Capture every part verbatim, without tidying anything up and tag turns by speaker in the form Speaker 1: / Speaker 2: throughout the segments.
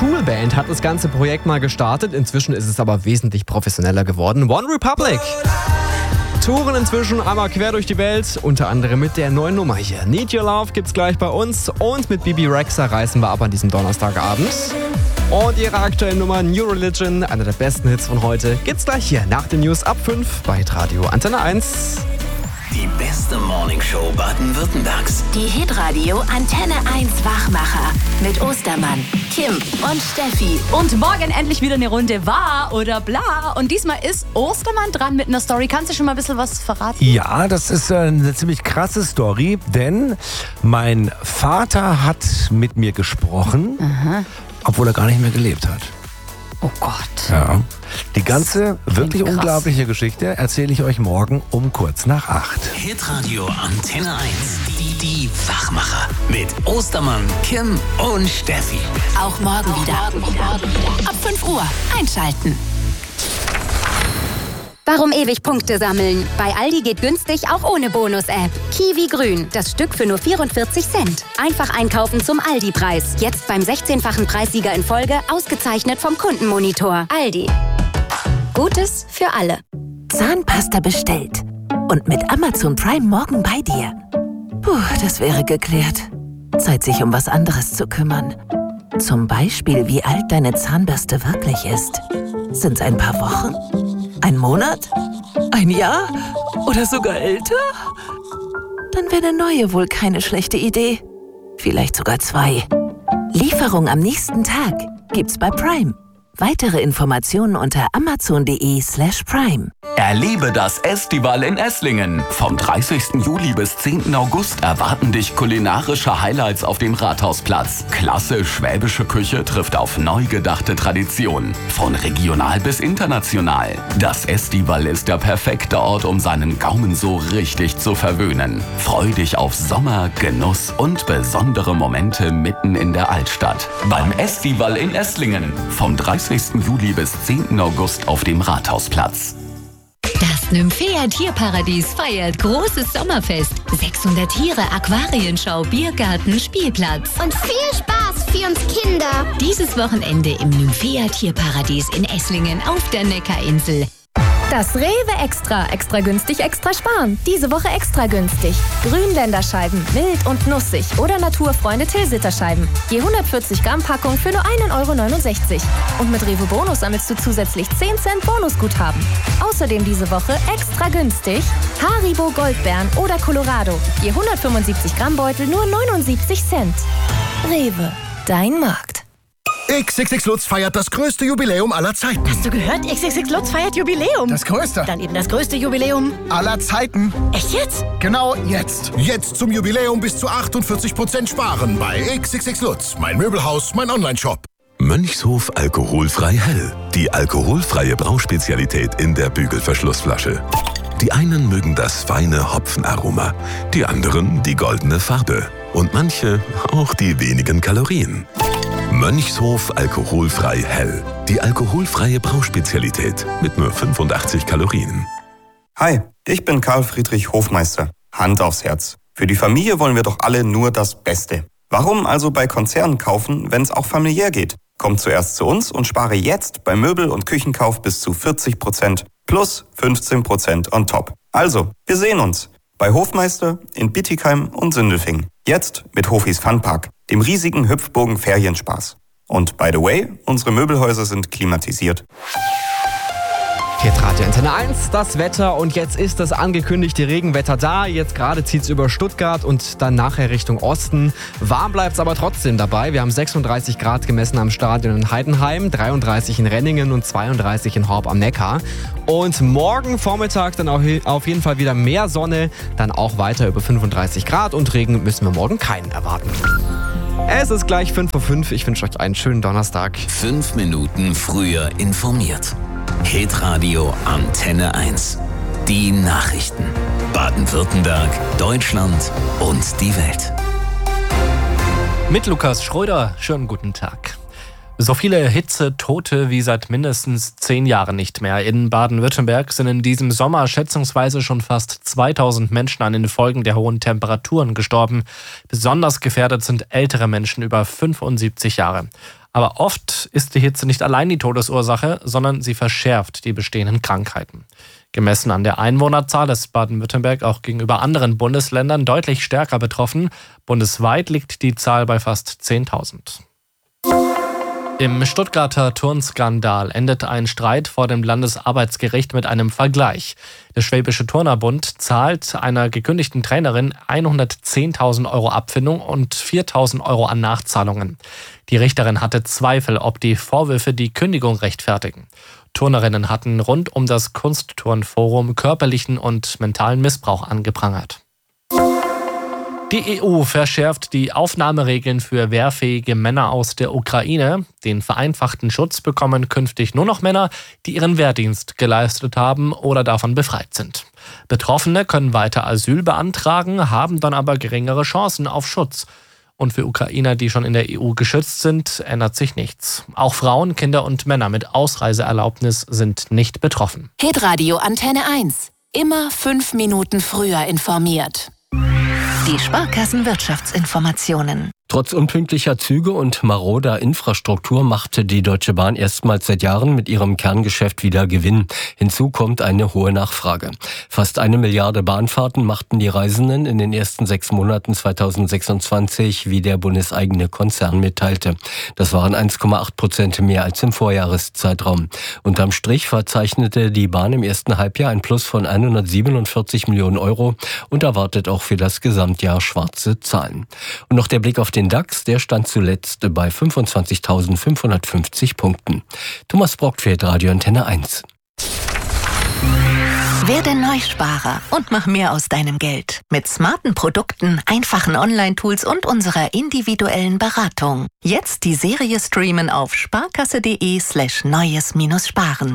Speaker 1: Schulband hat das ganze Projekt mal gestartet. Inzwischen ist es aber wesentlich professioneller geworden. One Republic touren inzwischen einmal quer durch die Welt, unter anderem mit der neuen Nummer hier. Need Your Love gibt's gleich bei uns und mit Bibi Rexha reißen wir ab an diesem Donnerstagabend. Und ihre aktuelle Nummer New Religion, einer der besten Hits von heute, gibt's gleich hier nach den News ab fünf bei Hitradio Antenne eins.
Speaker 2: Die beste Morningshow Baden-Württembergs.
Speaker 3: Die Hitradio Antenne eins Wachmacher mit Ostermann, Kim und Steffi.
Speaker 4: Und morgen endlich wieder eine Runde Wahr oder Bla. Und diesmal ist Ostermann dran mit einer Story. Kannst du schon mal ein bisschen was verraten?
Speaker 5: Ja, das ist eine ziemlich krasse Story, denn mein Vater hat mit mir gesprochen, Aha. obwohl er gar nicht mehr gelebt hat.
Speaker 4: Oh Gott.
Speaker 5: Ja. Die ganze wirklich
Speaker 4: krass.
Speaker 5: unglaubliche Geschichte erzähle ich euch morgen um kurz nach acht.
Speaker 2: Hitradio Antenne eins. Die, die Wachmacher. Mit Ostermann, Kim und Steffi.
Speaker 3: Auch morgen wieder. Ab fünf Uhr einschalten.
Speaker 6: Warum ewig Punkte sammeln? Bei Aldi geht günstig auch ohne Bonus-App. Kiwi Grün, das Stück für nur vierundvierzig Cent. Einfach einkaufen zum Aldi-Preis. Jetzt beim sechzehnfachen Preissieger in Folge, ausgezeichnet vom Kundenmonitor. Aldi. Gutes für alle.
Speaker 7: Zahnpasta bestellt. Und mit Amazon Prime morgen bei dir. Puh, das wäre geklärt. Zeit, sich um was anderes zu kümmern. Zum Beispiel, wie alt deine Zahnbürste wirklich ist. Sind's ein paar Wochen? Ein Monat? Ein Jahr? Oder sogar älter? Dann wäre eine neue wohl keine schlechte Idee. Vielleicht sogar zwei. Lieferung am nächsten Tag gibt's bei Prime. Weitere Informationen unter amazon.de slash prime.
Speaker 2: Erlebe das Estival in Esslingen. Vom dreißigsten Juli bis zehnten August erwarten dich kulinarische Highlights auf dem Rathausplatz. Klasse schwäbische Küche trifft auf neu gedachte Traditionen. Von regional bis international. Das Estival ist der perfekte Ort, um seinen Gaumen so richtig zu verwöhnen. Freu dich auf Sommer, Genuss und besondere Momente mitten in der Altstadt. Beim Estival in Esslingen. Vom dreißigsten Juli bis zehnten August auf dem Rathausplatz.
Speaker 8: Das Nymphea Tierparadies feiert großes Sommerfest. sechshundert Tiere, Aquarienschau, Biergarten, Spielplatz.
Speaker 9: Und viel Spaß für uns Kinder.
Speaker 8: Dieses Wochenende im Nymphea Tierparadies in Esslingen auf der Neckarinsel.
Speaker 10: Das Rewe Extra. Extra günstig, extra sparen. Diese Woche extra günstig. Grünländerscheiben, mild und nussig. Oder Naturfreunde Tilsiterscheiben. Je hundertvierzig Gramm Packung für nur ein Euro neunundsechzig. Und mit Rewe Bonus sammelst du zusätzlich zehn Cent Bonusguthaben. Außerdem diese Woche extra günstig Haribo Goldbeeren oder Colorado. Je hundertfünfundsiebzig Gramm Beutel nur neunundsiebzig Cent. Rewe, dein Markt.
Speaker 11: X X X Lutz feiert das größte Jubiläum aller Zeiten.
Speaker 12: Hast du gehört? X X X Lutz feiert Jubiläum.
Speaker 11: Das größte.
Speaker 12: Dann eben das größte Jubiläum
Speaker 11: aller Zeiten.
Speaker 12: Echt jetzt?
Speaker 11: Genau jetzt. Jetzt zum Jubiläum bis zu achtundvierzig Prozent sparen bei X X X Lutz. Mein Möbelhaus, mein Onlineshop.
Speaker 13: Mönchshof alkoholfrei hell. Die alkoholfreie Brauspezialität in der Bügelverschlussflasche. Die einen mögen das feine Hopfenaroma, die anderen die goldene Farbe und manche auch die wenigen Kalorien. Mönchshof alkoholfrei hell. Die alkoholfreie Brauspezialität mit nur fünfundachtzig Kalorien.
Speaker 14: Hi, ich bin Karl Friedrich Hofmeister. Hand aufs Herz. Für die Familie wollen wir doch alle nur das Beste. Warum also bei Konzernen kaufen, wenn es auch familiär geht? Komm zuerst zu uns und spare jetzt bei Möbel- und Küchenkauf bis zu vierzig Prozent plus fünfzehn Prozent on top. Also, wir sehen uns bei Hofmeister in Bietigheim und Sindelfingen. Jetzt mit Hofis Funpark, dem riesigen Hüpfburgen-Ferienspaß. Und by the way, unsere Möbelhäuser sind klimatisiert.
Speaker 1: Hitradio Antenne eins, das Wetter und jetzt ist das angekündigte Regenwetter da. Jetzt gerade zieht es über Stuttgart und dann nachher Richtung Osten. Warm bleibt es aber trotzdem dabei. Wir haben sechsunddreißig Grad gemessen am Stadion in Heidenheim, dreiunddreißig in Renningen und zweiunddreißig in Horb am Neckar. Und morgen Vormittag dann auch auf jeden Fall wieder mehr Sonne, dann auch weiter über fünfunddreißig Grad und Regen müssen wir morgen keinen erwarten. Es ist gleich fünf Uhr fünf. Ich wünsche euch einen schönen Donnerstag.
Speaker 2: Fünf Minuten früher informiert. Hitradio Antenne eins. Die Nachrichten. Baden-Württemberg, Deutschland und die Welt.
Speaker 15: Mit Lukas Schröder, schönen guten Tag. So viele Hitzetote wie seit mindestens zehn Jahren nicht mehr. In Baden-Württemberg sind in diesem Sommer schätzungsweise schon fast zweitausend Menschen an den Folgen der hohen Temperaturen gestorben. Besonders gefährdet sind ältere Menschen über fünfundsiebzig Jahre. Aber oft ist die Hitze nicht allein die Todesursache, sondern sie verschärft die bestehenden Krankheiten. Gemessen an der Einwohnerzahl ist Baden-Württemberg auch gegenüber anderen Bundesländern deutlich stärker betroffen. Bundesweit liegt die Zahl bei fast zehntausend. Im Stuttgarter Turnskandal endet ein Streit vor dem Landesarbeitsgericht mit einem Vergleich. Der Schwäbische Turnerbund zahlt einer gekündigten Trainerin hundertzehntausend Euro Abfindung und viertausend Euro an Nachzahlungen. Die Richterin hatte Zweifel, ob die Vorwürfe die Kündigung rechtfertigen. Turnerinnen hatten rund um das Kunstturnforum körperlichen und mentalen Missbrauch angeprangert. Die E U verschärft die Aufnahmeregeln für wehrfähige Männer aus der Ukraine. Den vereinfachten Schutz bekommen künftig nur noch Männer, die ihren Wehrdienst geleistet haben oder davon befreit sind. Betroffene können weiter Asyl beantragen, haben dann aber geringere Chancen auf Schutz. Und für Ukrainer, die schon in der E U geschützt sind, ändert sich nichts. Auch Frauen, Kinder und Männer mit Ausreiseerlaubnis sind nicht betroffen.
Speaker 3: Hitradio Antenne eins. Immer fünf Minuten früher informiert.
Speaker 7: Die Sparkassen-Wirtschaftsinformationen.
Speaker 16: Trotz unpünktlicher Züge und maroder Infrastruktur machte die Deutsche Bahn erstmals seit Jahren mit ihrem Kerngeschäft wieder Gewinn. Hinzu kommt eine hohe Nachfrage. Fast eine Milliarde Bahnfahrten machten die Reisenden in den ersten sechs Monaten zweitausendsechsundzwanzig, wie der bundeseigene Konzern mitteilte. Das waren eins Komma acht Prozent mehr als im Vorjahreszeitraum. Unterm Strich verzeichnete die Bahn im ersten Halbjahr ein Plus von hundertsiebenundvierzig Millionen Euro und erwartet auch für das Gesamtjahr schwarze Zahlen. Und noch der Blick auf den DAX, der stand zuletzt bei fünfundzwanzigtausendfünfhundertfünfzig Punkten. Thomas Brockfeld, Radio Antenne eins.
Speaker 7: Werde Neusparer und mach mehr aus deinem Geld. Mit smarten Produkten, einfachen Online-Tools und unserer individuellen Beratung. Jetzt die Serie streamen auf sparkasse.de slash neues-sparen.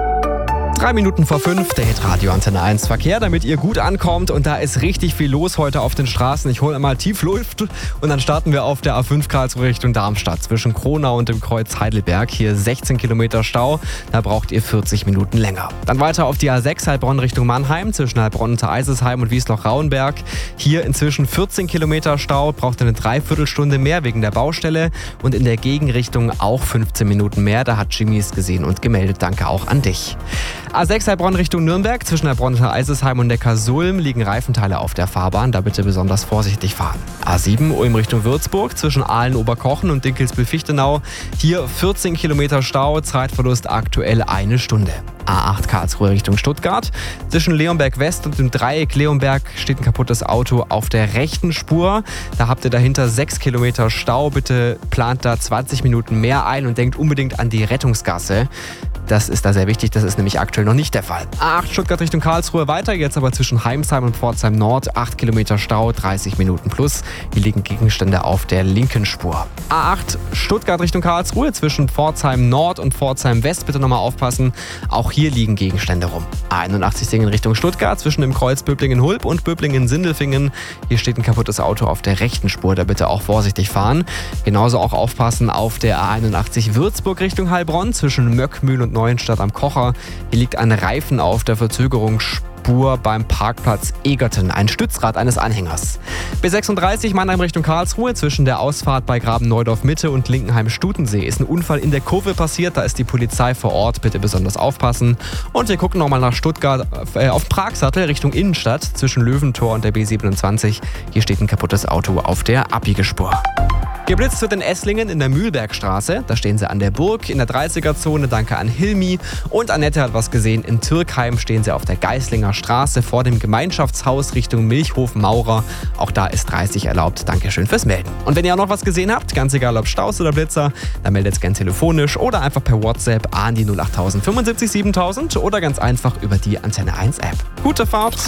Speaker 1: Drei Minuten vor fünf, der Hitradio Antenne eins Verkehr, damit ihr gut ankommt. Und da ist richtig viel los heute auf den Straßen. Ich hole mal tief Luft und dann starten wir auf der A fünf Karlsruhe Richtung Darmstadt. Zwischen Kronau und dem Kreuz Heidelberg. Hier sechzehn Kilometer Stau, da braucht ihr vierzig Minuten länger. Dann weiter auf die A sechs Heilbronn Richtung Mannheim. Zwischen Heilbronn und Eisesheim und Wiesloch-Rauenberg. Hier inzwischen vierzehn Kilometer Stau, braucht ihr eine Dreiviertelstunde mehr wegen der Baustelle. Und in der Gegenrichtung auch fünfzehn Minuten mehr. Da hat Jimmy es gesehen und gemeldet. Danke auch an dich. A sechs Heilbronn Richtung Nürnberg. Zwischen Heilbronn und Eisesheim und Neckarsulm liegen Reifenteile auf der Fahrbahn. Da bitte besonders vorsichtig fahren. A sieben Ulm Richtung Würzburg. Zwischen Aalen-Oberkochen und Dinkelsbühl-Fichtenau. Hier vierzehn Kilometer Stau. Zeitverlust aktuell eine Stunde. A acht Karlsruhe Richtung Stuttgart. Zwischen Leonberg West und dem Dreieck Leonberg steht ein kaputtes Auto auf der rechten Spur. Da habt ihr dahinter sechs Kilometer Stau. Bitte plant da zwanzig Minuten mehr ein und denkt unbedingt an die Rettungsgasse. Das ist da sehr wichtig, das ist nämlich aktuell noch nicht der Fall. A acht Stuttgart Richtung Karlsruhe weiter, jetzt aber zwischen Heimsheim und Pforzheim Nord, acht Kilometer Stau, dreißig Minuten plus. Hier liegen Gegenstände auf der linken Spur. A acht Stuttgart Richtung Karlsruhe, zwischen Pforzheim Nord und Pforzheim West, bitte nochmal aufpassen. Auch hier liegen Gegenstände rum. A einundachtzig Singen Richtung Stuttgart, zwischen dem Kreuz Böblingen-Hulb und Böblingen-Sindelfingen. Hier steht ein kaputtes Auto auf der rechten Spur, da bitte auch vorsichtig fahren. Genauso auch aufpassen auf der A einundachtzig Würzburg Richtung Heilbronn, zwischen Möckmühl und Neuenstadt am Kocher. Hier liegt ein Reifen auf der Verzögerungsspur beim Parkplatz Egerten, ein Stützrad eines Anhängers. B sechsunddreißig Mannheim Richtung Karlsruhe, zwischen der Ausfahrt bei Graben-Neudorf Mitte und Linkenheim-Stutensee ist ein Unfall in der Kurve passiert, da ist die Polizei vor Ort, bitte besonders aufpassen. Und wir gucken nochmal nach Stuttgart äh, auf Pragsattel Richtung Innenstadt, zwischen Löwentor und der B siebenundzwanzig. Hier steht ein kaputtes Auto auf der Abbiegespur. Geblitzt wird in Esslingen in der Mühlbergstraße. Da stehen sie an der Burg in der dreißiger-Zone. Danke an Hilmi. Und Annette hat was gesehen. In Türkheim stehen sie auf der Geislinger Straße vor dem Gemeinschaftshaus Richtung Milchhof Maurer. Auch da ist dreißig erlaubt. Dankeschön fürs Melden. Und wenn ihr auch noch was gesehen habt, ganz egal ob Staus oder Blitzer, dann meldet es gerne telefonisch oder einfach per WhatsApp an die null acht null null fünfundsiebzig siebentausend oder ganz einfach über die Antenne eins App. Gute Fahrt!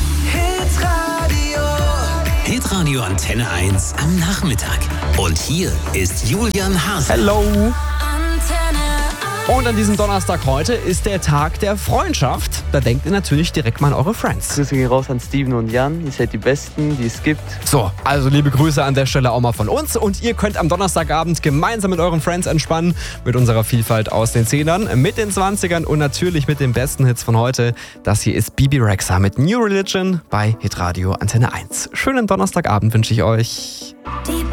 Speaker 17: Hitradio Antenne eins am Nachmittag. Und hier ist Julian Haas.
Speaker 1: Hello! Und an diesem Donnerstag heute ist der Tag der Freundschaft. Da denkt ihr natürlich direkt mal an eure Friends.
Speaker 18: Grüße gehen raus an Steven und Jan. Ihr seid die Besten, die es gibt.
Speaker 1: So, also liebe Grüße an der Stelle auch mal von uns. Und ihr könnt am Donnerstagabend gemeinsam mit euren Friends entspannen. Mit unserer Vielfalt aus den Zehnern, mit den Zwanzigern und natürlich mit den besten Hits von heute. Das hier ist Bibi Rexha mit New Religion bei Hitradio Antenne eins. Schönen Donnerstagabend wünsche ich euch.
Speaker 3: Die